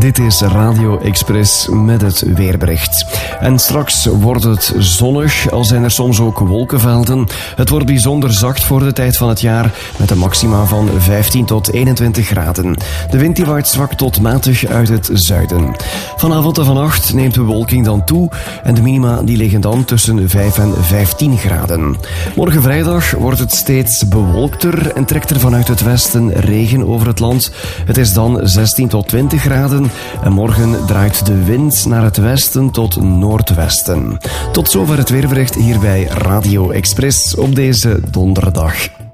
Dit is Radio Express met het weerbericht. En straks wordt het zonnig, al zijn er soms ook wolkenvelden. Het wordt bijzonder zacht voor de tijd van het jaar, met een maxima van 15 tot 21 graden. De wind die waait zwak tot matig uit het zuiden. Vanavond en vannacht neemt de bewolking dan toe en de minima die liggen dan tussen 5 en 15 graden. Morgen vrijdag wordt het steeds bewolkter en trekt er vanuit het westen regen over het land. Het is dan 16 tot 20 graden en morgen draait de wind naar het westen tot noordwesten. Tot zover het weerbericht hier bij Radio Express op deze donderdag.